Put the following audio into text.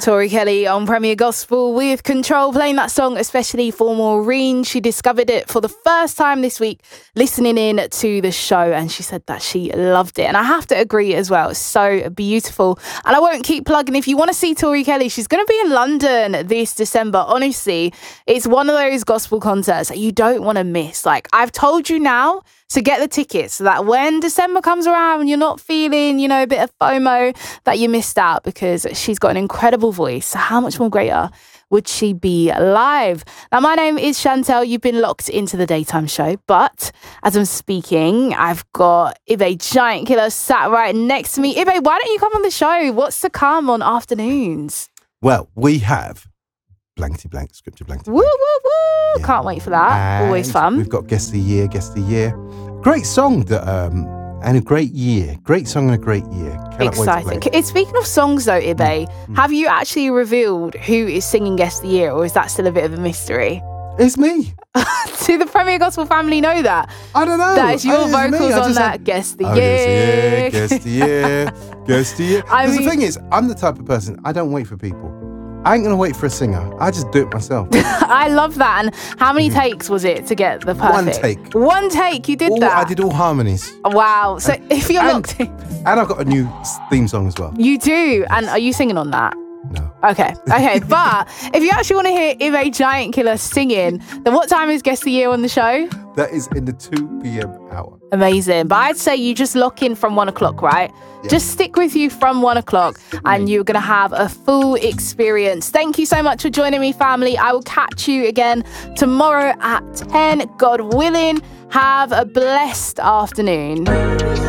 Tori Kelly on Premier Gospel with Control, playing that song especially for Maureen. She discovered it for the first time this week, listening in to the show, and she said that she loved it. And I have to agree as well. It's so beautiful. And I won't keep plugging. If you want to see Tori Kelly, she's going to be in London this December. Honestly, it's one of those gospel concerts that you don't want to miss. Like, I've told you now to get the tickets so that when December comes around, you're not feeling, a bit of FOMO that you missed out, because she's got an incredible voice. So how much more greater would she be live? Now, my name is Chantel. You've been locked into the daytime show. But as I'm speaking, I've got Ibe Giant Killer sat right next to me. Ibe, why don't you come on the show? What's to come on afternoons? Well, we have blankety blank, scripture blankety Woo, blank. woo, woo. Yeah. Can't wait for that. And Always fun. We've got Guest of the Year. Great song and a great year. Great song and a great year. Cannot Exciting. wait to play it. Speaking of songs though, Ibe, have you actually revealed who is singing Guest of the Year, or is that still a bit of a mystery? It's me. Do the Premier Gospel family know that? I don't know. That is your It's me. vocals I on just that had- Guest of the Oh, Year. Guest of the year. Guest of the year. I Because mean- the thing is, I'm the type of person, I don't wait for people. I ain't going to wait for a singer. I just do it myself. I love that. And how many takes was it to get the perfect? One take. One take, you did that? I did all harmonies. Wow. So if you're and, locked in, and I've got a new theme song as well. you do. And are you singing on that? No. Okay. But if you actually want to hear Ibe Giant Killer singing, then what time is Guest of the Year on the show? That is in the 2 p.m. hour. Amazing. But I'd say you just lock in from 1 o'clock, right? Yeah. Just stick with you from 1 o'clock and you're going to have a full experience. Thank you so much for joining me, family. I will catch you again tomorrow at 10, God willing. Have a blessed afternoon.